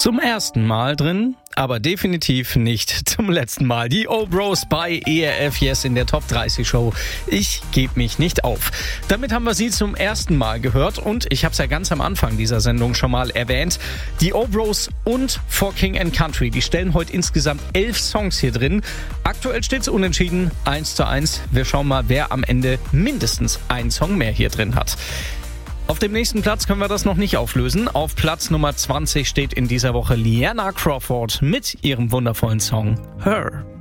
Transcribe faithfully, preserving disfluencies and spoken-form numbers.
Zum ersten Mal drin, aber definitiv nicht zum letzten Mal. Die O-Bros bei E R F Yes in der Top dreißig Show. Ich gebe mich nicht auf. Damit haben wir sie zum ersten Mal gehört und ich habe es ja ganz am Anfang dieser Sendung schon mal erwähnt. Die O-Bros und For King and Country, die stellen heute insgesamt elf Songs hier drin. Aktuell steht es unentschieden, eins zu eins. Wir schauen mal, wer am Ende mindestens einen Song mehr hier drin hat. Auf dem nächsten Platz können wir das noch nicht auflösen. Auf Platz Nummer zwanzig steht in dieser Woche Liana Crawford mit ihrem wundervollen Song Her.